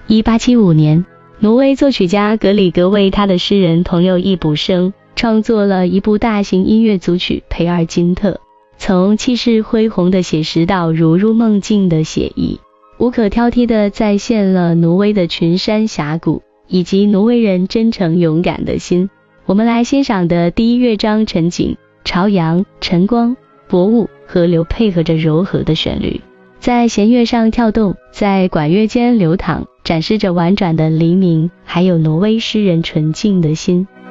1875年，挪威作曲家格里格为他的诗人朋友易卜生创作了一部大型音乐组曲《培尔金特》，从气势恢宏的写实到如入梦境的写意，无可挑剔地再现了挪威的群山峡谷以及挪威人真诚勇敢的心。我们来欣赏的第一乐章晨景、朝阳、晨光、薄雾、河流配合着柔和的旋律，在弦乐上跳动，在管乐间流淌，展示着婉转的黎明，还有挪威诗人纯净的心。